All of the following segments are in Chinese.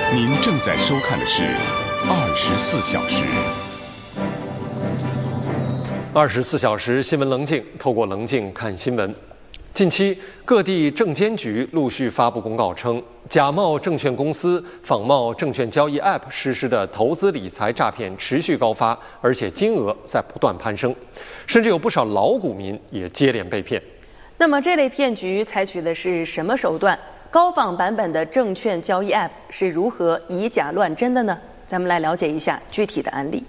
您正在收看的是24小时。 24小时新闻棱镜，透过棱镜看新闻。近期，各地证监局陆续发布公告称，假冒证券公司仿冒证券交易 App 实施的投资理财诈骗持续高发，而且金额在不断攀升，甚至有不少老股民也接连被骗。 那么，这类骗局采取的是什么手段？高仿版本的证券交易 App 是如何以假乱真的呢？咱们来了解一下具体的案例。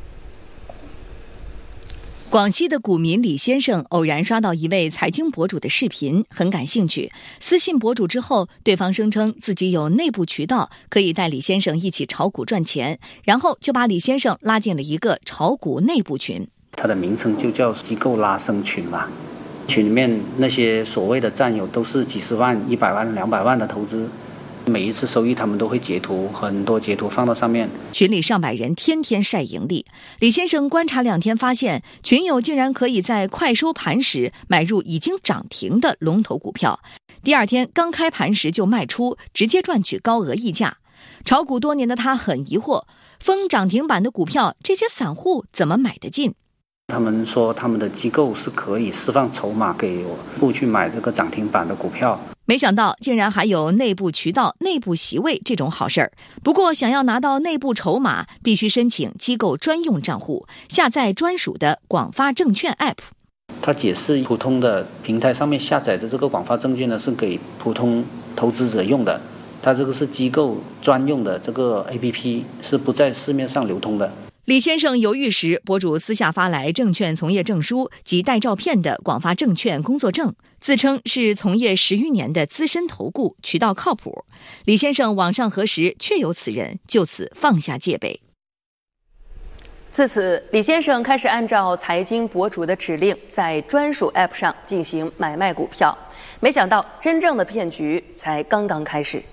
广西的股民李先生偶然刷到一位财经博主的视频，很感兴趣，私信博主之后，对方声称自己有内部渠道，可以带李先生一起炒股赚钱，然后就把李先生拉进了一个炒股内部群。 它的名称就叫机构拉升群嘛，群里面那些所谓的战友都是几十万、100万、200万的投资。每一次收益他们都会截图，很多截图放到上面。 群里上百人天天晒盈利，李先生观察2天发现，群友竟然可以在快收盘时买入已经涨停的龙头股票，第2天刚开盘时就卖出，直接赚取高额溢价。炒股多年的他很疑惑，封涨停板的股票，这些散户怎么买得进？ 他们说他们的机构是可以释放筹码给我去买这个涨停板的股票。 没想到竟然还有内部渠道、内部席位这种好事儿。不过想要拿到内部筹码，必须申请机构专用账户，下载专属的广发证券 App。 他解释，普通的平台上面下载的这个广发证券呢，是给普通投资者用的，它这个是机构专用的这个 APP， 是不在市面上流通的。 李先生犹豫时，博主私下发来证券从业证书及带照片的广发证券工作证，自称是从业10余年的资深投顾，渠道靠谱。李先生网上核实确有此人，就此放下戒备。 自此，李先生开始按照财经博主的指令，在专属 App 上进行买卖股票。没想到，真正的骗局才刚刚开始。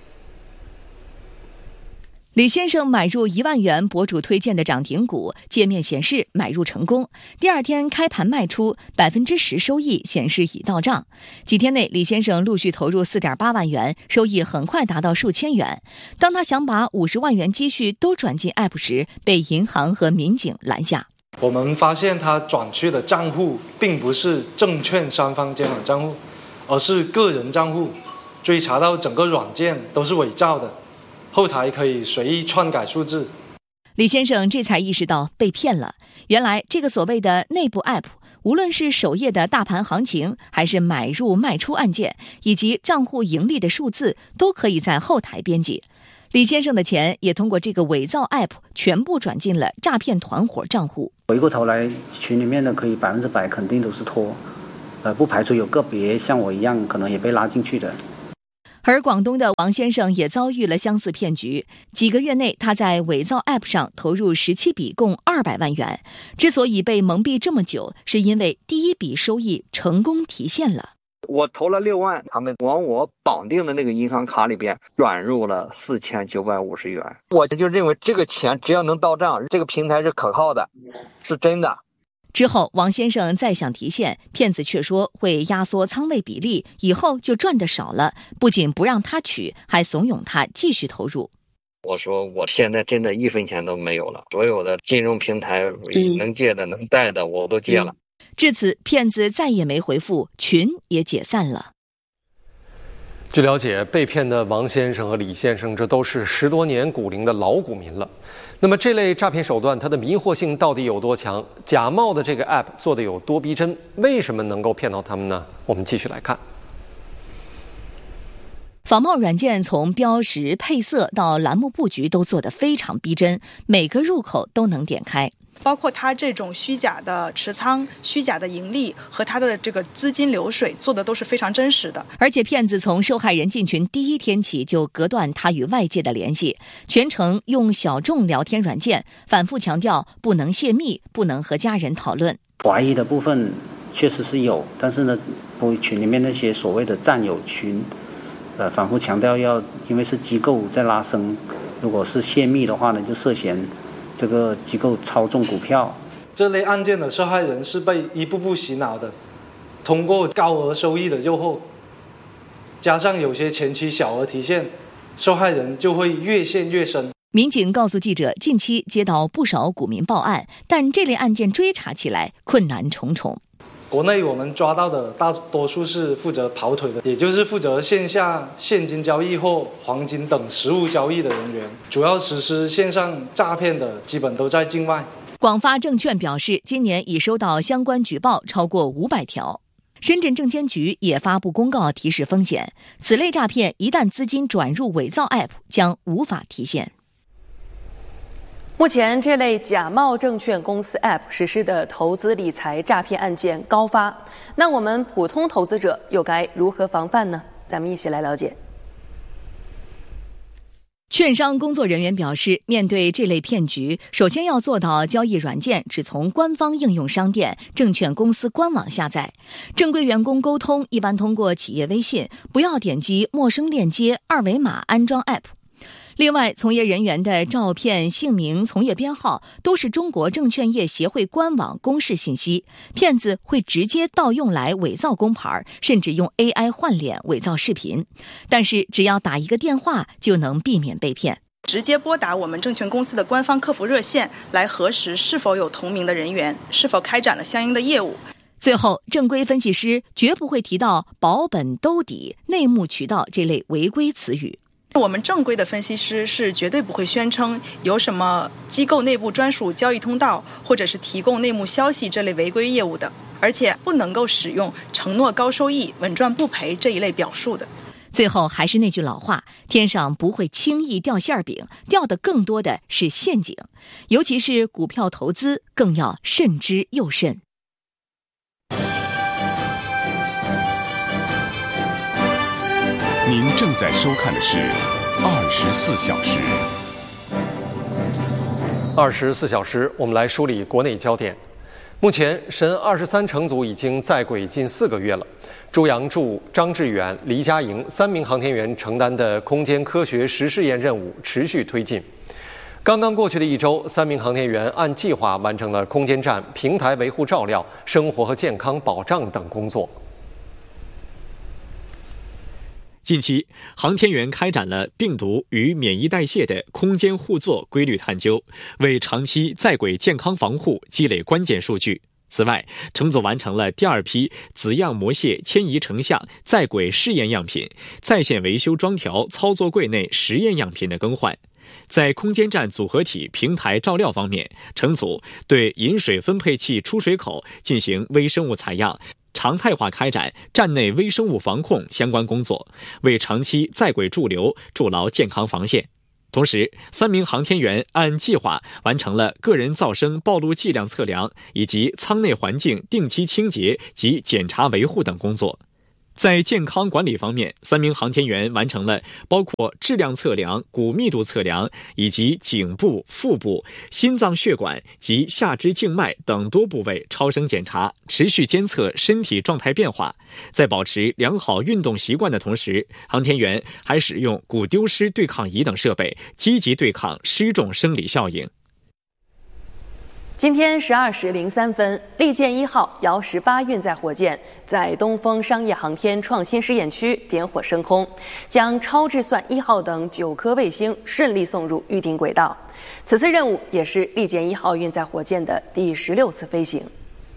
李先生买入1万元博主推荐的涨停股，界面显示买入成功。第2天开盘卖出，10%收益显示已到账。几天内，李先生陆续投入4.8万元，收益很快达到数千元。当他想把50万元积蓄都转进 App 时，被银行和民警拦下。 我们发现他转去的账户并不是证券三方监管账户，而是个人账户。追查到整个软件都是伪造的。后台可以随意篡改数字。 李先生这才意识到被骗了。原来这个所谓的内部 App， 无论是首页的大盘行情，还是买入卖出按键，以及账户盈利的数字，都可以在后台编辑。李先生的钱也通过这个伪造 App 全部转进了诈骗团伙账户。 回过头来，群里面的可以100%肯定都是托，不排除有个别像我一样可能也被拉进去的。 而广东的王先生也遭遇了相似骗局。几个月内，他在伪造 App 上投入17笔，共200万元。之所以被蒙蔽这么久，是因为第1笔收益成功提现了。 我投了6万，他们往我绑定的那个银行卡里边转入了4950元。 我就认为这个钱只要能到账，这个平台是可靠的，是真的。 之后，王先生再想提现，骗子却说会压缩仓位比例，以后就赚得少了，不仅不让他取，还怂恿他继续投入。 我说我现在真的1分钱都没有了，所有的金融平台能借的能贷的我都借了。 至此，骗子再也没回复，群也解散了。 据了解，被骗的王先生和李先生，这都是10多年股龄的老股民了。那么这类诈骗手段，它的迷惑性到底有多强？假冒的这个 App 做的有多逼真？为什么能够骗到他们呢？我们继续来看。 仿冒软件从标识、配色到栏目布局都做得非常逼真，每个入口都能点开。 包括它这种虚假的持仓、虚假的盈利和它的这个资金流水做的都是非常真实的。 而且骗子从受害人进群第1天起就隔断他与外界的联系，全程用小众聊天软件，反复强调不能泄密，不能和家人讨论。 怀疑的部分确实是有，但是呢，群里面那些所谓的战友群，反复强调因为是机构在拉升，如果是泄密的话呢，就涉嫌这个机构操纵股票。 这类案件的受害人是被一步步洗脑的，通过高额收益的诱惑，加上有些前期小额提现， 受害人就会越陷越深。 民警告诉记者，近期接到不少股民报案，但这类案件追查起来困难重重。 国内我们抓到的大多数是负责跑腿的，也就是负责线下现金交易或黄金等实物交易的人员。主要实施线上诈骗的基本都在境外。 广发证券表示，今年已收到相关举报超过500条。深圳证监局也发布公告提示风险，此类诈骗一旦资金转入伪造 App， 将无法提现。 目前这类假冒证券公司 App 实施的投资理财诈骗案件高发，那我们普通投资者又该如何防范呢？咱们一起来了解。 券商工作人员表示，面对这类骗局，首先要做到交易软件只从官方应用商店、证券公司官网下载。正规员工沟通一般通过企业微信，不要点击陌生链接、二维码安装 App。另外，从业人员的照片、姓名、从业编号都是中国证券业协会官网公示信息，骗子会直接盗用来伪造工牌，甚至用 AI 换脸伪造视频。但是只要打一个电话就能避免被骗。 直接拨打我们证券公司的官方客服热线来核实是否有同名的人员，是否开展了相应的业务。 最后，正规分析师绝不会提到保本兜底、内幕渠道这类违规词语。 我们正规的分析师是绝对不会宣称有什么机构内部专属交易通道，或者是提供内幕消息这类违规业务的，而且不能够使用承诺高收益、稳赚不赔这一类表述的。 最后还是那句老话，天上不会轻易掉馅饼，掉的更多的是陷阱，尤其是股票投资更要慎之又慎。 您正在收看的是24小时。 24小时，我们来梳理国内焦点。目前，神23乘组已经在轨近4个月了。朱阳柱、张志远、黎佳莹3名航天员承担的空间科学实试验任务持续推进。刚刚过去的1周，3名航天员按计划完成了空间站平台维护照料、生活和健康保障等工作。 近期，航天员开展了病毒与免疫代谢的空间互作规律探究，为长期在轨健康防护积累关键数据。此外，乘组完成了第2批子样模蟹迁移成像在轨试验样品、在线维修装条操作柜内实验样品的更换。在空间站组合体平台照料方面，乘组对饮水分配器出水口进行微生物采样，常态化开展站内微生物防控相关工作，为长期在轨驻留筑牢健康防线。同时，3名航天员按计划完成了个人噪声暴露剂量测量以及舱内环境定期清洁及检查维护等工作。在健康管理方面，3名航天员完成了包括质量测量、骨密度测量以及颈部、腹部、心脏血管及下肢静脉等多部位超声检查，持续监测身体状态变化。在保持良好运动习惯的同时，航天员还使用骨丢失对抗仪等设备，积极对抗失重生理效应。 今天12时03分，利剑1号遥18运载火箭在东风商业航天创新试验区点火升空，将超质算1号等9颗卫星顺利送入预定轨道。此次任务也是利剑1号运载火箭的第16次飞行。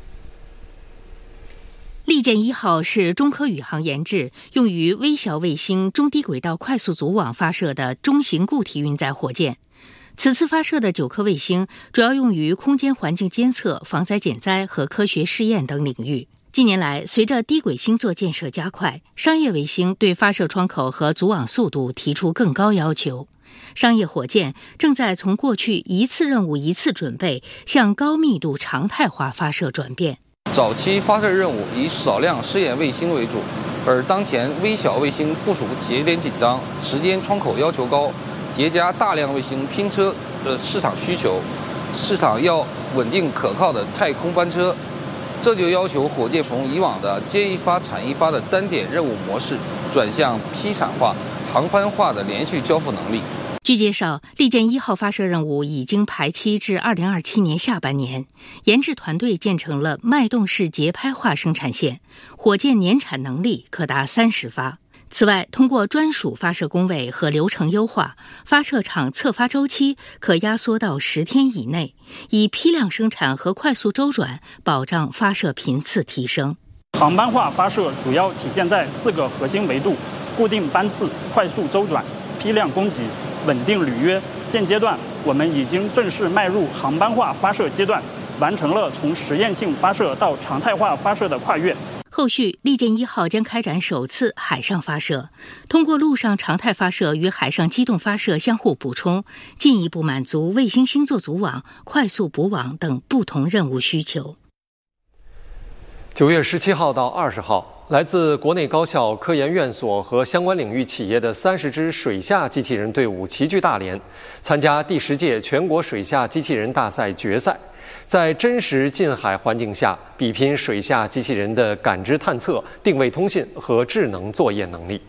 利剑1号是中科宇航研制，用于微小卫星中低轨道快速组网发射的中型固体运载火箭。此次发射的9颗卫星主要用于空间环境监测、防灾减灾和科学试验等领域。近年来，随着低轨星座建设加快，商业卫星对发射窗口和组网速度提出更高要求。商业火箭正在从过去一次任务一次准备向高密度常态化发射转变。 早期发射任务以少量试验卫星为主，而当前微小卫星部署节点紧张，时间窗口要求高，叠加大量卫星拼车的市场需求，市场要稳定可靠的太空班车，这就要求火箭从以往的接一发产一发的单点任务模式，转向批产化、航班化的连续交付能力。 据介绍，利剑1号发射任务已经排期至2027年下半年，研制团队建成了脉动式节拍化生产线，火箭年产能力可达30发。 此外，通过专属发射工位和流程优化，发射场测发周期可压缩到10天以内，以批量生产和快速周转保障发射频次提升。 航班化发射主要体现在4个核心维度：固定班次、快速周转、批量供给、稳定履约。现阶段，我们已经正式迈入航班化发射阶段，完成了从实验性发射到常态化发射的跨越。 后续，利剑1号将开展首次海上发射，通过陆上常态发射与海上机动发射相互补充，进一步满足卫星星座组网、快速补网等不同任务需求。 9月17号到20号，来自国内高校、科研院所和相关领域企业的30支水下机器人队伍齐聚大连，参加第10届全国水下机器人大赛决赛。在真实近海环境下，比拼水下机器人的感知探测、定位通信和智能作业能力。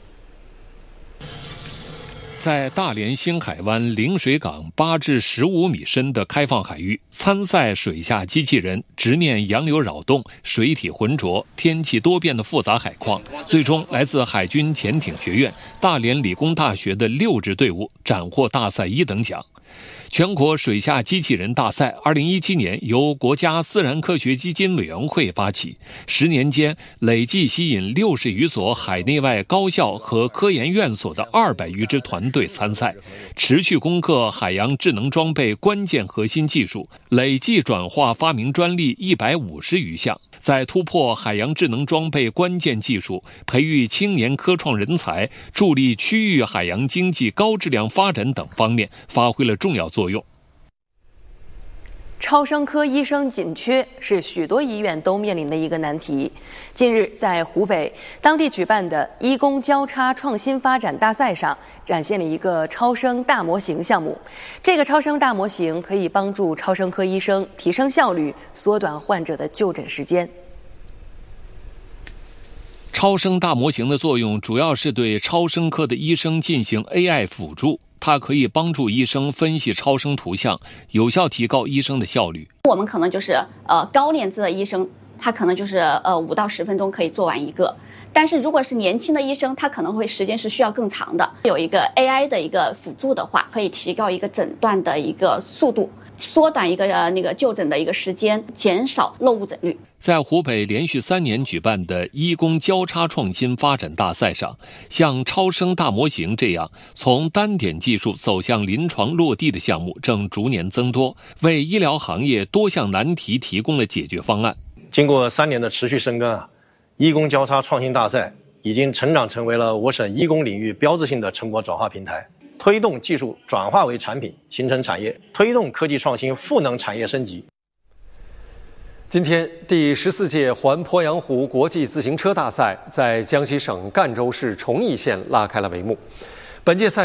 在大连新海湾陵水港8至15米深的开放海域参赛水下机器人，直面洋流扰动、水体浑浊、天气多变的复杂海况，最终来自海军潜艇学院、大连理工大学的6支队伍斩获大赛1等奖。全国水下机器人大赛2017年由国家自然科学基金委员会发起，10年间累计吸引60余所海内外高校和科研院所的200余支团队参赛，持续攻克海洋智能装备关键核心技术，累计转化发明专利150余项，在突破海洋智能装备关键技术、培育青年科创人才、助力区域海洋经济高质量发展等方面发挥了重要作用。 超声科医生紧缺是许多医院都面临的一个难题。近日，在湖北当地举办的医工交叉创新发展大赛上，展现了一个超声大模型项目。这个超声大模型可以帮助超声科医生提升效率，缩短患者的就诊时间。 超声大模型的作用主要是对超声科的医生进行 AI 辅助，它可以帮助医生分析超声图像，有效提高医生的效率。 我们可能就是高年资的医生，他可能就是5到10分钟可以做完一个，但是如果是年轻的医生，他可能会时间是需要更长的。有一个 AI 的一个辅助的话，可以提高一个诊断的一个速度，缩短一个就诊的一个时间，减少漏误诊率。 在湖北连续3年举办的医工交叉创新发展大赛上，像超声大模型这样从单点技术走向临床落地的项目正逐年增多，为医疗行业多项难题提供了解决方案。 经过3年的持续深耕医工交叉创新大赛已经成长成为了我省医工领域标志性的成果转化平台，推动技术转化为产品，形成产业，推动科技创新赋能产业升级。 今天，第14届环鄱阳湖国际自行车大赛在江西省赣州市崇义县拉开了帷幕。本届赛